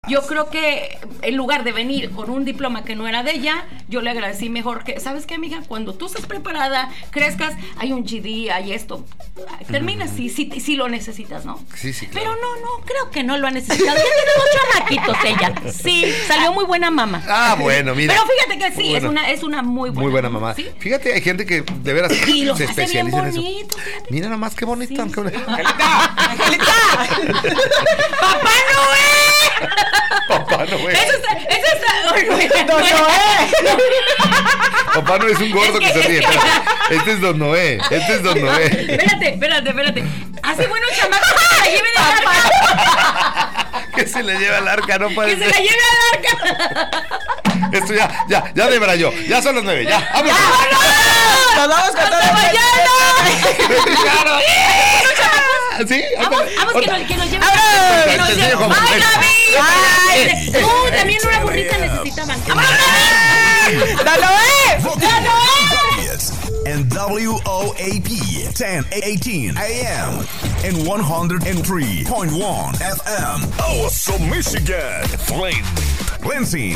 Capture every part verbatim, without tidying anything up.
Yo creo que en lugar de venir con un diploma que no era de ella, yo le agradecí mejor que, ¿sabes qué, amiga? Cuando tú estés preparada, crezcas, hay un G D, hay esto. Termina si sí, sí, sí lo necesitas, ¿no? Sí, sí, claro. Pero no, no, creo que no lo ha necesitado. Ya tiene dos chamaquitos ella. Sí, salió muy buena mamá. Ah, bueno, mira. Pero fíjate que sí, bueno. es una es una muy buena Muy buena mamá. ¿Sí? Fíjate, hay gente que de veras y los se hace especializa bien en eso. bonito, fíjate. Mira nomás qué bonito. Sí. ¡Angelita! ¡Angelita! ¡Papá Noé! Papá Noé. Eso está, eso está. Don Noé. Papá Noé es un gordo Es que, que- se ríe. es que- Espérate. Este es Don Noé. Este es Don Noé. Espérate, espérate, espérate. Hace buenos chamacos que se la lleven al arca. Que se le lleva el arca, no puede Que se ser. la lleve al arca. Esto ya, ya, ya debrayó. Ya son las nueve, ya. ¡Vámonos! Nos vamos con todo. ¡Hasta mañana! ¡Claro! ¿Sí? Vamos, vamos, que nos, que nos lleven. ¡Vámonos! Que nos Te lleven. enseño cómo. ¡Ay, Gaby! ¡Ay! Eh, Tú también una burrita necesitaban. ¡Don Noé! ¡Ya no es! And W O A P ten eighteen A M and one oh three point one F M. Awesome, Michigan. Flame. Lansing.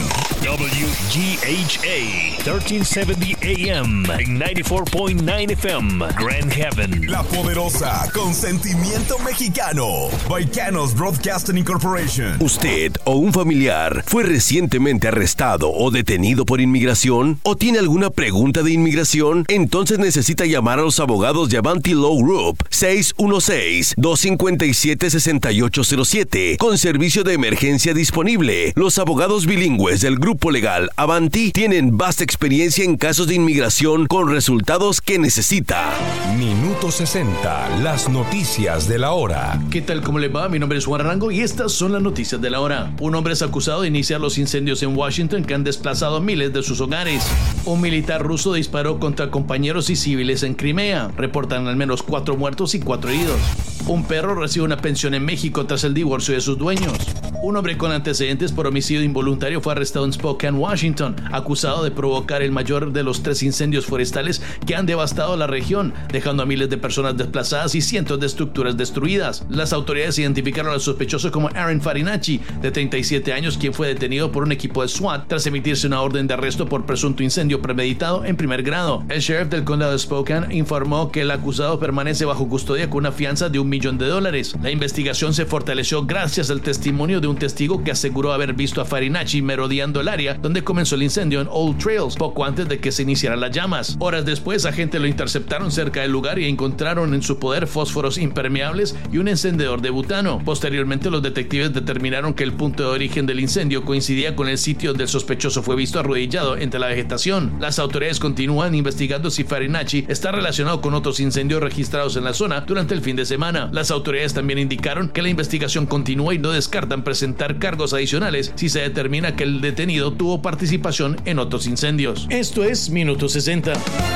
W G H A thirteen seventy A M and ninety-four point nine F M, Grand Haven. La Poderosa, con sentimiento mexicano. Baicanos Broadcasting Incorporation. ¿Usted o un familiar fue recientemente arrestado o detenido por inmigración? ¿O tiene alguna pregunta de inmigración? Entonces necesita llamar a los abogados de Avanti Law Group seis uno seis, dos cinco siete, seis ocho cero siete con servicio de emergencia disponible. Los abogados bilingües del grupo legal Avanti tienen vasta experiencia en casos de inmigración con resultados que necesita. Minuto sesenta, las noticias de la hora. ¿Qué tal? ¿Cómo le va? Mi nombre es Juan Arango y estas son las noticias de la hora. Un hombre es acusado de iniciar los incendios en Washington que han desplazado a miles de sus hogares. Un militar ruso disparó contra compañeros y civiles en Crimea. Reportan al menos cuatro muertos y cuatro heridos. Un perro recibe una pensión en México tras el divorcio de sus dueños. Un hombre con antecedentes por homicidio involuntario fue arrestado en Spokane, Washington, acusado de provocar el mayor de los tres incendios forestales que han devastado la región, dejando a miles de personas desplazadas y cientos de estructuras destruidas. Las autoridades identificaron al sospechoso como Aaron Farinacci, de treinta y siete años, quien fue detenido por un equipo de SWAT tras emitirse una orden de arresto por presunto incendio premeditado en primer grado. El sheriff del condado de Spokane informó que el acusado permanece bajo custodia con una fianza de un millón de dólares. La investigación se fortaleció gracias al testimonio de un testigo que aseguró haber visto a Farinacci merodeando el área donde comenzó el incendio en Old Trails poco antes de que se iniciaran las llamas. Horas después, agentes lo interceptaron cerca del lugar y encontraron en su poder fósforos impermeables y un encendedor de butano. Posteriormente, los detectives determinaron que el punto de origen del incendio coincidía con el sitio donde el sospechoso fue visto arrodillado entre la vegetación. Las autoridades continúan investigando si Farinacci está relacionado con otros incendios registrados en la zona durante el fin de semana. Las autoridades también indicaron que la investigación continúa y no descartan presentar cargos adicionales si se determina que el detenido tuvo participación en otros incendios. Esto es Minuto sesenta.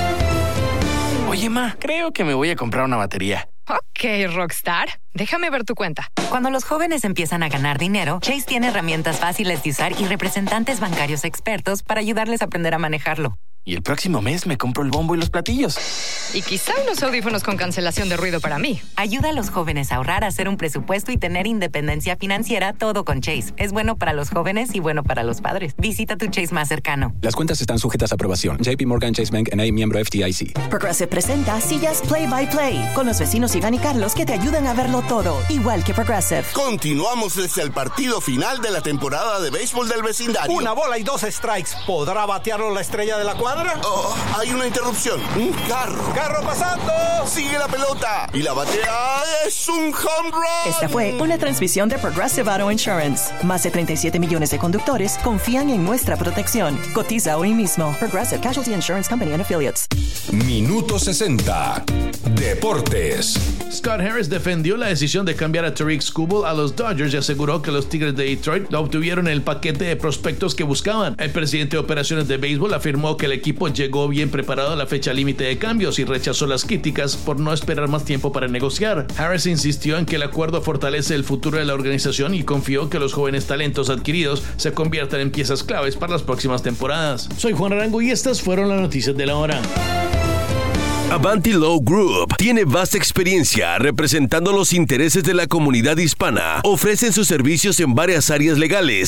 Oye, ma, creo que me voy a comprar una batería. Ok, Rockstar. Déjame ver tu cuenta. Cuando los jóvenes empiezan a ganar dinero, Chase tiene herramientas fáciles de usar y representantes bancarios expertos para ayudarles a aprender a manejarlo. Y el próximo mes me compro el bombo y los platillos. Y quizá unos audífonos con cancelación de ruido para mí. Ayuda a los jóvenes a ahorrar, hacer un presupuesto y tener independencia financiera, todo con Chase. Es bueno para los jóvenes y bueno para los padres. Visita tu Chase más cercano. Las cuentas están sujetas a aprobación. J P Morgan Chase Bank N A, miembro F D I C. Progressive presenta Sillas Play by Play con los vecinos Iván y Carlos que te ayudan a verlo todo, igual que Progressive. Continuamos desde el partido final de la temporada de béisbol del vecindario. Una bola y dos strikes. ¿Podrá batearlo la estrella de la cuadra? Oh, hay una interrupción. Un carro. ¡Carro pasando! Sigue la pelota. Y la batea es un home run. Esta fue una transmisión de Progressive Auto Insurance. Más de treinta y siete millones de conductores confían en nuestra protección. Cotiza hoy mismo. Progressive Casualty Insurance Company and Affiliates. Minuto sesenta, Deportes. Scott Harris defendió la decisión de cambiar a Tarik Skubal a los Dodgers y aseguró que los Tigres de Detroit no obtuvieron el paquete de prospectos que buscaban. El presidente de operaciones de béisbol afirmó que el equipo llegó bien preparado a la fecha límite de cambios y rechazó las críticas por no esperar más tiempo para negociar. Harris insistió en que el acuerdo fortalece el futuro de la organización y confió que los jóvenes talentos adquiridos se conviertan en piezas claves para las próximas temporadas. Soy Juan Arango y estas fueron las noticias de la hora. Avanti Law Group tiene vasta experiencia representando los intereses de la comunidad hispana. Ofrecen sus servicios en varias áreas legales